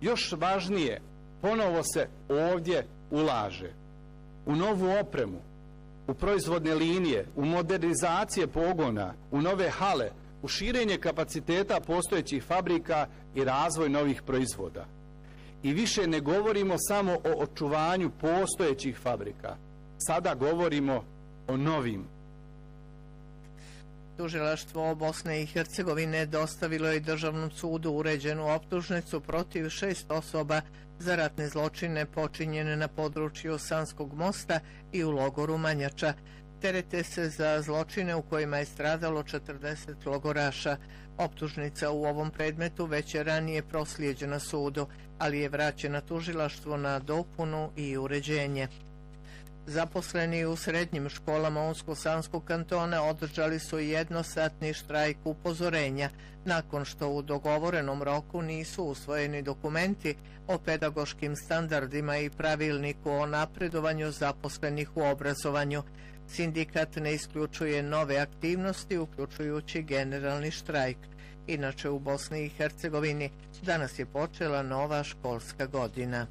Još važnije, ponovo se ovdje ulaže u novu opremu, u proizvodne linije, u modernizacije pogona, u nove hale, u širenje kapaciteta postojećih fabrika i razvoj novih proizvoda. I više ne govorimo samo o očuvanju postojećih fabrika. Sada govorimo o novim. Tužilaštvo Bosne i Hercegovine dostavilo je Državnom sudu uređenu optužnicu protiv 6 osoba za ratne zločine počinjene na području Sanskog mosta i u logoru Manjača. Terete se za zločine u kojima je stradalo 40 logoraša. Optužnica u ovom predmetu već je ranije proslijeđena sudu, ali je vraćena tužilaštvu na dopunu i uređenje. Zaposleni u srednjim školama Unsko-Sanskog kantona održali su jednosatni štrajk upozorenja nakon što u dogovorenom roku nisu usvojeni dokumenti o pedagoškim standardima i pravilniku o napredovanju zaposlenih u obrazovanju. Sindikat ne isključuje nove aktivnosti, uključujući generalni štrajk. Inače, u Bosni i Hercegovini danas je počela nova školska godina.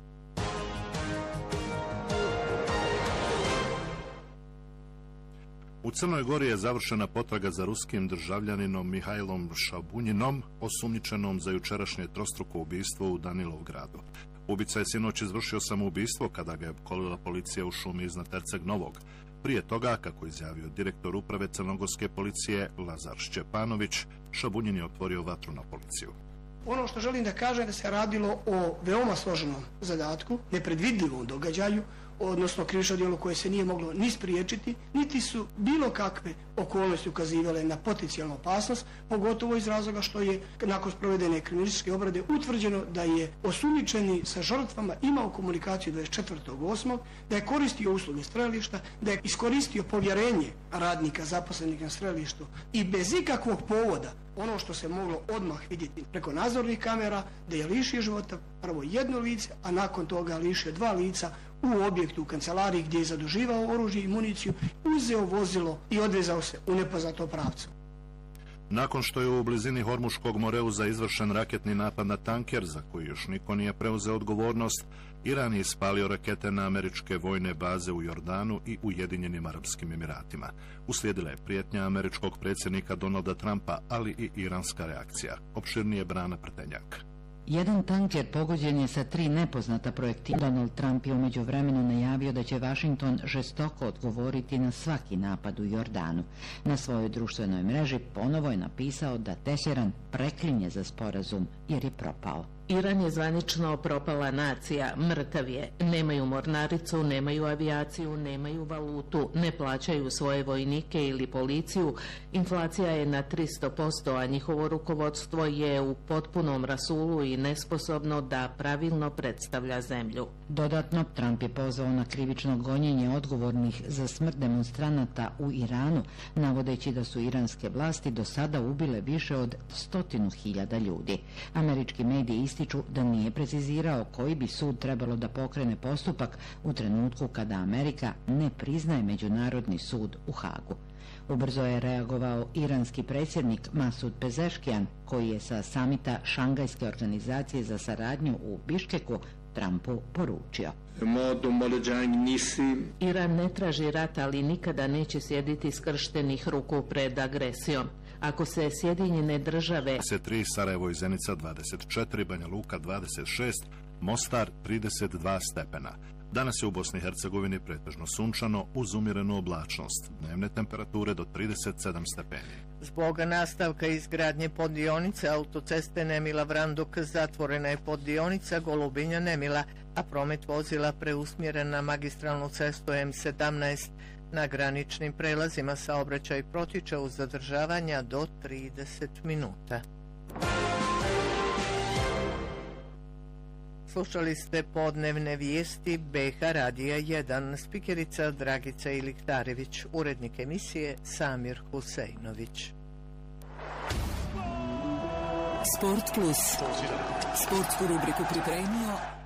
U Crnoj Gori je završena potraga za ruskim državljaninom Mihajlom Šabunjinom, osumnjičenom za jučerašnje trostruko ubistvo u Danilovgradu. Ubica je sinoć izvršio samoubistvo kada ga je kolila policija u šumi iznad Erceg Novog. Prije toga, kako izjavio direktor uprave crnogorske policije Lazar Šćepanović, Šabunjin je otvorio vatru na policiju. Ono što želim da kažem da se radilo o veoma složenom zadatku, nepredvidljivom događaju, odnosno krivično djelo koje se nije moglo ni spriječiti, niti su bilo kakve okolnosti ukazivale na potencijalnu opasnost, pogotovo iz razloga što je nakon sprovedene kriminalističke obrade utvrđeno da je osumnjičeni sa žrtvama imao komunikaciju 24.8., da je koristio usluge strelišta, da je iskoristio povjerenje radnika zaposlenih na strelištu i bez ikakvog povoda, ono što se moglo odmah vidjeti preko nadzornih kamera, da je lišio života prvo jedno lice, a nakon toga lišio 2 lica u objektu u kancelariji gdje je zaduživao oružje i municiju, uzeo vozilo i odvezao se u nepoznatom pravcu. Nakon što je u blizini Hormuškog Moreuza izvršen raketni napad na tanker, za koji još niko nije preuzeo odgovornost, Iran je ispalio rakete na američke vojne baze u Jordanu i Ujedinjenim Arapskim Emiratima. Uslijedila je prijetnja američkog predsjednika Donalda Trumpa, ali i iranska reakcija. Opširnije Brana Prtenjak. Jedan tanker pogođen je sa 3 nepoznata projektila. Donald Trump je u međuvremenu najavio da će Washington žestoko odgovoriti na svaki napad u Jordanu. Na svojoj društvenoj mreži ponovo je napisao da Teheran preklinje za sporazum jer je propao. Iran je zvanično propala nacija, mrtav je. Nemaju mornaricu, nemaju avijaciju, nemaju valutu, ne plaćaju svoje vojnike ili policiju. Inflacija je na 300%, a njihovo rukovodstvo je u potpunom rasulu i nesposobno da pravilno predstavlja zemlju. Dodatno, Trump je pozvao na krivično gonjenje odgovornih za smrt demonstranata u Iranu, navodeći da su iranske vlasti do sada ubile više od 100.000 ljudi. Američki mediji ističu da nije precizirao koji bi sud trebalo da pokrene postupak u trenutku kada Amerika ne priznaje Međunarodni sud u Hagu. Ubrzo je reagovao iranski predsjednik Masud Pezeškijan, koji je sa samita Šangajske organizacije za saradnju u Biškeku Trumpu poručio: Iran ne traži rat, ali nikada neće sjediti skrštenih ruku pred agresijom. Ako se Sjedinjene države 23, Sarajevo i Zenica 24, Banja Luka 26, Mostar 32 stepena. Danas je u Bosni i Hercegovini pretežno sunčano uz umjerenu oblačnost. Dnevne temperature do 37 stepeni. Zbog nastavka izgradnje poddionice autoceste Nemila-Vranduk zatvorena je poddionica Golubinja-Nemila, a promet vozila preusmjeren na magistralnu cestu M17. Na graničnim prelazima saobraćaj protiče uz zadržavanja do 30 minuta. Slušali ste podnevne vijesti BH Radija 1, spikerica Dragica Iliktarević, urednik emisije Samir Husejnović. Sport Plus. Sportsku rubriku pripremio